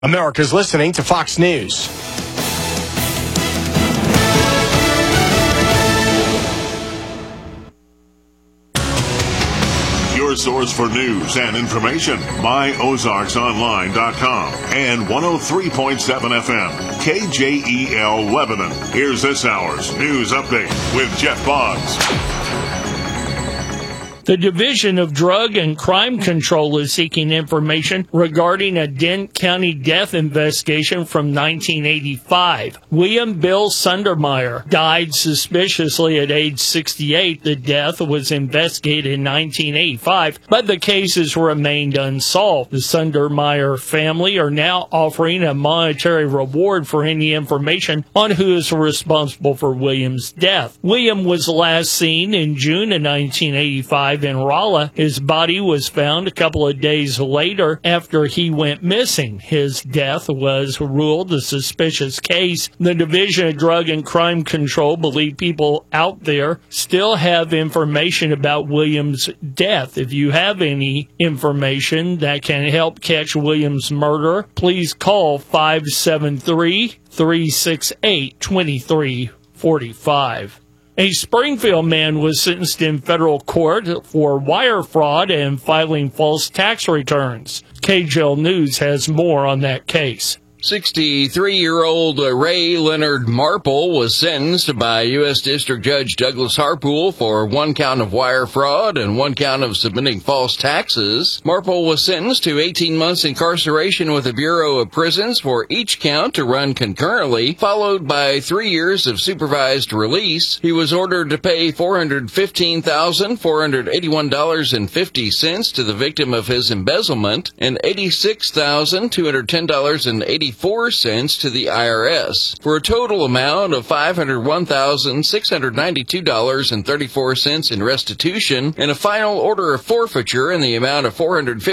America's listening to Fox News. Your source for news and information, myozarksonline.com and 103.7 FM, KJEL Lebanon. Here's this hour's news update with Jeff Boggs. The Division of Drug and Crime Control is seeking information regarding a Dent County death investigation from 1985. William Bill Sundermeyer died suspiciously at age 68. The death was investigated in 1985, but the case has remained unsolved. The Sundermeyer family are now offering a monetary reward for any information on who is responsible for William's death. William was last seen in June of 1985 in Rolla. His body was found a couple of days later after he went missing. His death was ruled a suspicious case. The Division of Drug and Crime Control believe people out there still have information about William's death. If you have any information that can help catch William's murderer, please call 573-368-2345. A Springfield man was sentenced in federal court for wire fraud and filing false tax returns. KJL News has more on that case. 63-year-old Ray Leonard Marple was sentenced by U.S. District Judge Douglas Harpool for 1 count of wire fraud and 1 count of submitting false taxes. Marple was sentenced to 18 months incarceration with the Bureau of Prisons for each count to run concurrently, followed by 3 years of supervised release. He was ordered to pay $415,481.50 to the victim of his embezzlement and $86,210.84 to the IRS, for a total amount of $501,692.34 in restitution and a final order of forfeiture in the amount of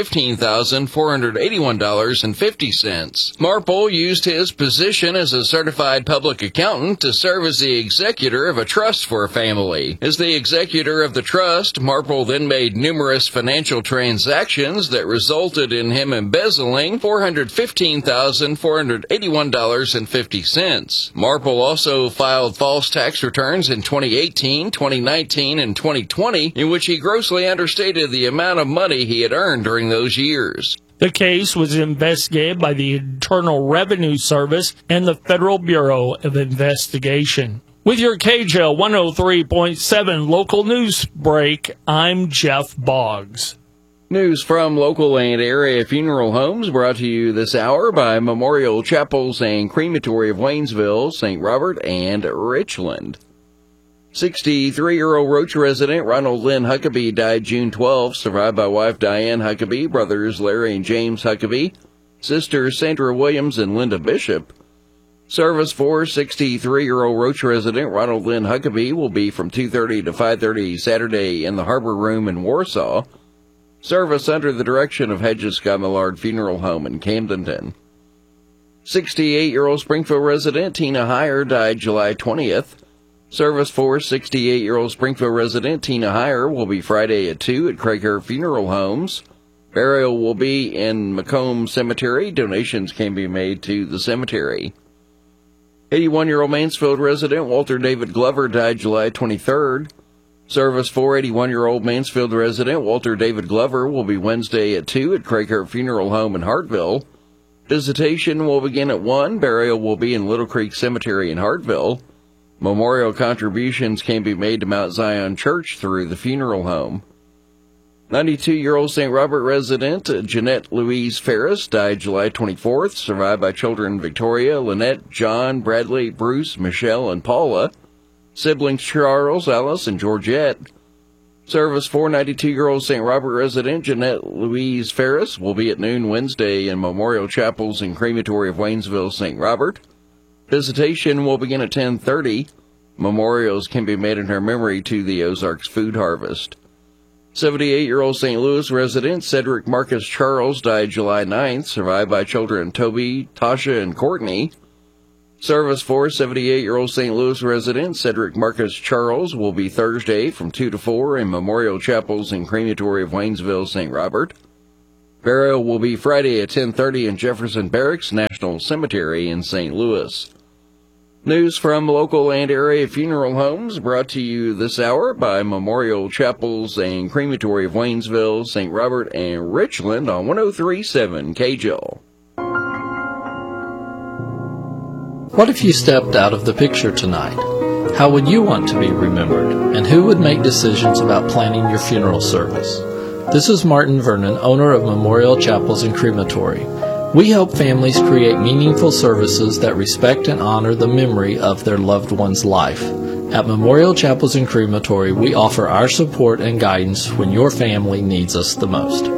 $415,481.50. Marple used his position as a certified public accountant to serve as the executor of a trust for a family. As the executor of the trust, Marple then made numerous financial transactions that resulted in him embezzling $415,481.50. Marple also filed false tax returns in 2018, 2019, and 2020, in which he grossly understated the amount of money he had earned during those years. The case was investigated by the Internal Revenue Service and the Federal Bureau of Investigation. With your KJL 103.7 local news break, I'm Jeff Boggs. News from local and area funeral homes brought to you this hour by Memorial Chapels and Crematory of Waynesville, St. Robert, and Richland. 63-year-old Roach resident Ronald Lynn Huckabee died June 12, survived by wife Diane Huckabee, brothers Larry and James Huckabee, sisters Sandra Williams and Linda Bishop. Service for 63-year-old Roach resident Ronald Lynn Huckabee will be from 2:30 to 5:30 Saturday in the Harbor Room in Warsaw. Service under the direction of Hedges Scott Millard Funeral Home in Camdenton. 68-year-old Springfield resident Tina Heyer died July 20th. Service for 68-year-old Springfield resident Tina Heyer will be Friday at 2 at Craigher Funeral Homes. Burial will be in Macomb Cemetery. Donations can be made to the cemetery. 81-year-old Mansfield resident Walter David Glover died July 23rd. Service for 81-year-old Mansfield resident Walter David Glover will be Wednesday at 2 at Craigher Funeral Home in Hartville. Visitation will begin at 1. Burial will be in Little Creek Cemetery in Hartville. Memorial contributions can be made to Mount Zion Church through the funeral home. 92-year-old St. Robert resident Jeanette Louise Ferris died July 24th, survived by children Victoria, Lynette, John, Bradley, Bruce, Michelle, and Paula. Siblings Charles, Alice, and Georgette. Service for 92-year-old St. Robert resident Jeanette Louise Ferris will be at noon Wednesday in Memorial Chapels and Crematory of Waynesville, St. Robert. Visitation will begin at 10:30. Memorials can be made in her memory to the Ozarks Food Harvest. 78-year-old St. Louis resident Cedric Marcus Charles died July 9th, survived by children Toby, Tasha, and Courtney. Service for 78-year-old St. Louis resident Cedric Marcus Charles will be Thursday from 2 to 4 in Memorial Chapels and Crematory of Waynesville, St. Robert. Burial will be Friday at 10:30 in Jefferson Barracks National Cemetery in St. Louis. News from local and area funeral homes brought to you this hour by Memorial Chapels and Crematory of Waynesville, St. Robert, and Richland on 103.7 KJL. What if you stepped out of the picture tonight? How would you want to be remembered? And who would make decisions about planning your funeral service? This is Martin Vernon, owner of Memorial Chapels and Crematory. We help families create meaningful services that respect and honor the memory of their loved one's life. At Memorial Chapels and Crematory, we offer our support and guidance when your family needs us the most.